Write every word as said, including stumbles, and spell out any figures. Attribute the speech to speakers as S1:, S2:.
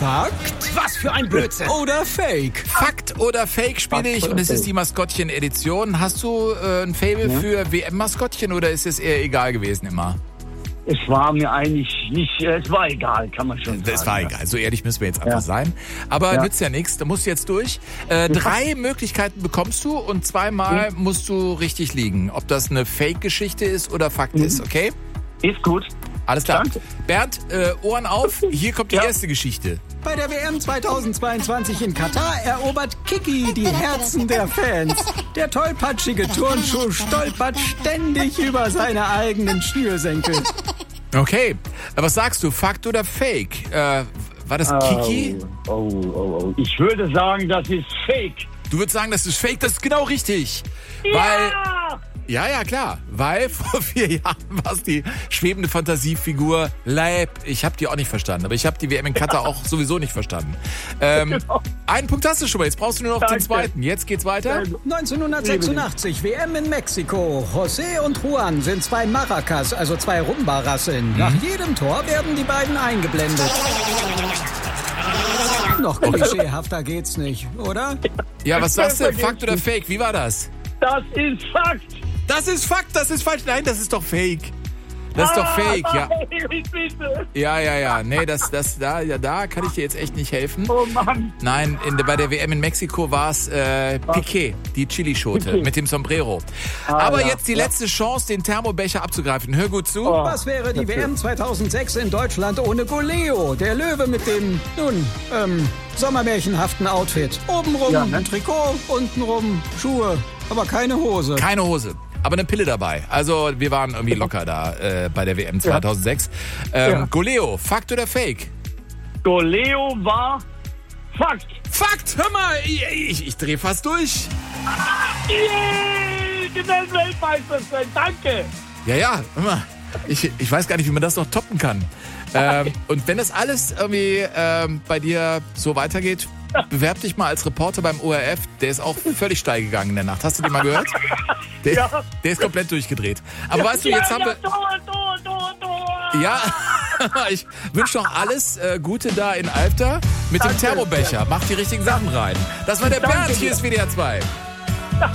S1: Fakt?
S2: Was für ein Blödsinn.
S1: Oder Fake?
S3: Fakt oder Fake spiele ich und es ist die Maskottchen-Edition. Hast du äh, ein Faible ja. für W M-Maskottchen oder ist es eher egal gewesen immer?
S4: Es war mir eigentlich nicht, es war egal, kann man schon sagen.
S3: Es war
S4: ja.
S3: egal, so ehrlich müssen wir jetzt einfach
S4: ja.
S3: sein. Aber
S4: ja.
S3: nützt ja nichts, da musst du jetzt durch. Äh, drei Möglichkeiten bekommst du und zweimal mhm. musst du richtig liegen. Ob das eine Fake-Geschichte ist oder Fakt mhm. ist, okay?
S4: Ist gut.
S3: Alles klar.
S4: Danke.
S3: Bernd, äh, Ohren auf, hier kommt die ja. erste Geschichte.
S1: Bei der W M zweitausendzweiundzwanzig in Katar erobert Kiki die Herzen der Fans. Der tollpatschige Turnschuh stolpert ständig über seine eigenen Schnürsenkel.
S3: Okay, was sagst du, Fakt oder Fake? Äh, war das Kiki?
S4: Oh, oh, oh, oh. Ich würde sagen, das ist Fake.
S3: Du würdest sagen, das ist Fake, das ist genau richtig.
S4: Ja!
S3: Weil... Ja, ja, klar. Weil vor vier Jahren war es die schwebende Fantasiefigur Leib. Ich habe die auch nicht verstanden, aber ich habe die W M in Katar auch sowieso nicht verstanden. Ähm, genau. Einen Punkt hast du schon mal, jetzt brauchst du nur noch Danke. den zweiten. Jetzt geht's weiter.
S1: neunzehnhundertsechsundachtzig, W M in Mexiko. José und Juan sind zwei Maracas, also zwei Rumba-Rasseln. Mhm. Nach jedem Tor werden die beiden eingeblendet. Noch klischeehafter geht's nicht, oder?
S3: Ja, was sagst du? Fakt oder Fake? Wie war das?
S4: Das ist Fakt.
S3: Das ist Fakt, das ist falsch. Nein, das ist doch Fake. Das ist doch Fake, ja. Ja, ja, ja. Nee, das, das, da, ja, da kann ich dir jetzt echt nicht helfen.
S4: Oh Mann.
S3: Nein, in, bei der W M in Mexiko war es äh, Piqué, die Chilischote mit dem Sombrero. Ah, Aber ja. jetzt die ja. letzte Chance, den Thermobecher abzugreifen. Hör gut zu.
S1: Oh. Was wäre die W M zweitausendsechs in Deutschland ohne Goleo? Der Löwe mit dem, nun, ähm, sommermärchenhaften Outfit. Obenrum ja, ne? ein Trikot, untenrum Schuhe, aber keine Hose.
S3: Keine Hose. Aber eine Pille dabei. Also wir waren irgendwie locker da äh, bei der W M zweitausendsechs. Ja. Ähm, ja. Goleo, Fakt oder Fake?
S4: Goleo war Fakt.
S3: Fakt, hör mal, ich, ich, ich drehe fast durch.
S4: Yeah, Weltmeister sein, danke.
S3: Ja, ja, hör mal, ich, ich weiß gar nicht, wie man das noch toppen kann. Ähm, und wenn das alles irgendwie ähm, bei dir so weitergeht, bewerb dich mal als Reporter beim O R F. Der ist auch völlig steil gegangen in der Nacht. Hast du den mal gehört? Der, ja. der ist komplett durchgedreht. Aber ja, weißt du, jetzt ja, haben wir...
S4: Tor, Tor, Tor, Tor.
S3: Ja, ich wünsche noch alles äh, Gute da in Alfter mit Danke. dem Thermobecher. Mach die richtigen Sachen rein. Das war der Danke. Bernd, hier ist W D R zwei.